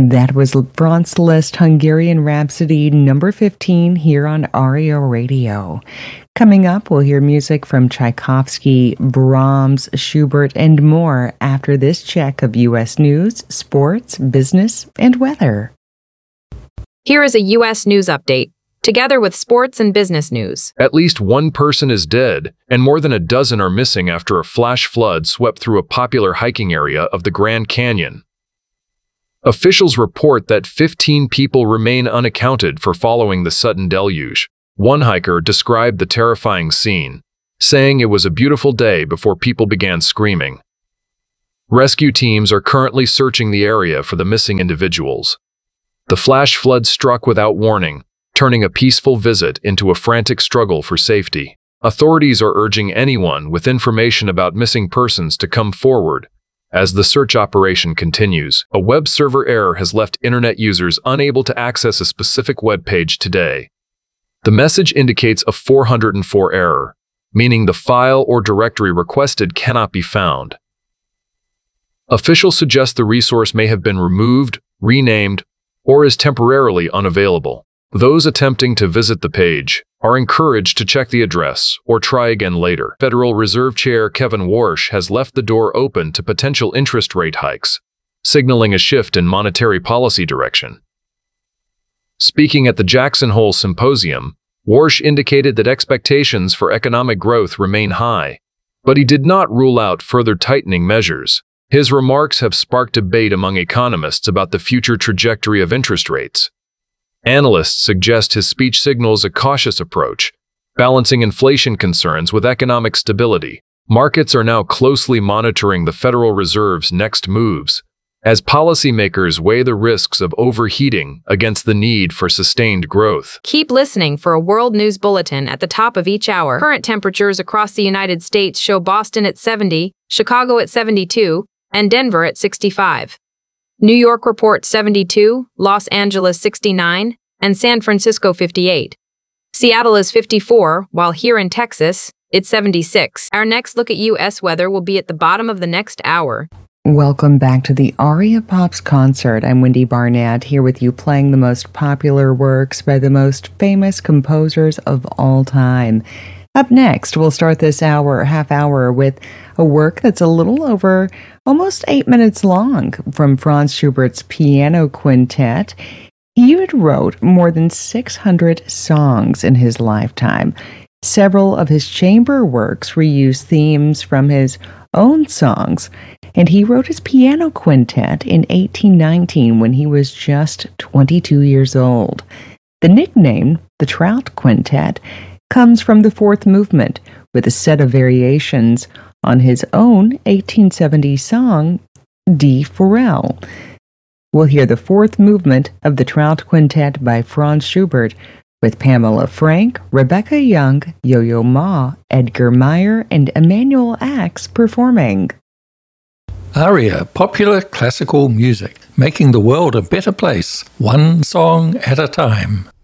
That was Franz Liszt Hungarian Rhapsody number 15 here on ARIA Radio. Coming up, we'll hear music from Tchaikovsky, Brahms, Schubert, and more after this check of U.S. news, sports, business, and weather. Here is a U.S. news update, together with sports and business news. At least one person is dead, and more than a dozen are missing after a flash flood swept through a popular hiking area of the Grand Canyon. Officials report that 15 people remain unaccounted for following the sudden deluge. One hiker described the terrifying scene, saying it was a beautiful day before people began screaming. Rescue teams are currently searching the area for the missing individuals. The flash flood struck without warning, turning a peaceful visit into a frantic struggle for safety. Authorities are urging anyone with information about missing persons to come forward. As the search operation continues, a web server error has left internet users unable to access a specific web page today. The message indicates a 404 error, meaning the file or directory requested cannot be found. Officials suggest the resource may have been removed, renamed, or is temporarily unavailable. Those attempting to visit the page are encouraged to check the address or try again later. Federal Reserve Chair Kevin Warsh has left the door open to potential interest rate hikes, signaling a shift in monetary policy direction. Speaking at the Jackson Hole Symposium, Warsh indicated that expectations for economic growth remain high, but he did not rule out further tightening measures. His remarks have sparked debate among economists about the future trajectory of interest rates. Analysts suggest his speech signals a cautious approach, balancing inflation concerns with economic stability. Markets are now closely monitoring the Federal Reserve's next moves, as policymakers weigh the risks of overheating against the need for sustained growth. Keep listening for a world news bulletin at the top of each hour. Current temperatures across the United States show Boston at 70, Chicago at 72, and Denver at 65. New York reports 72, Los Angeles 69, and San Francisco 58. Seattle is 54, while here in Texas, it's 76. Our next look at U.S. weather will be at the bottom of the next hour. Welcome back to the Aria Pops concert. I'm Wendy Barnett, here with you playing the most popular works by the most famous composers of all time. Up next, we'll start this half hour, with a work that's a little over almost 8 minutes long from Franz Schubert's Piano Quintet. He wrote more than 600 songs in his lifetime. Several of his chamber works reuse themes from his own songs, and he wrote his Piano Quintet in 1819 when he was just 22 years old. The nickname, the Trout Quintet, comes from the fourth movement, with a set of variations on his own 1870 song, Die Forelle. We'll hear the fourth movement of the Trout Quintet by Franz Schubert, with Pamela Frank, Rebecca Young, Yo-Yo Ma, Edgar Meyer, and Emanuel Ax performing. ARIA, popular classical music, making the world a better place, one song at a time.